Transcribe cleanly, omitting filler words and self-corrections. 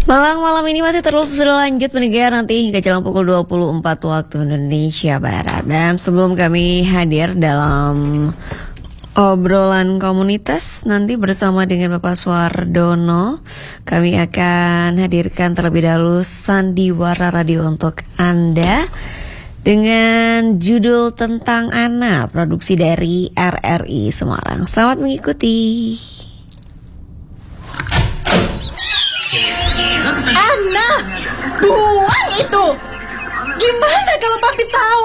Malam ini masih terus berlanjut pendengar, nanti hingga jelang pukul 24 waktu Indonesia Barat. Dan sebelum kami hadir dalam obrolan komunitas nanti bersama dengan Bapak Suardono, kami akan hadirkan terlebih dahulu Sandiwara Radio untuk Anda dengan judul Tentang Anak, produksi dari RRI Semarang. Selamat mengikuti. Ana, buang itu. Gimana kalau papi tahu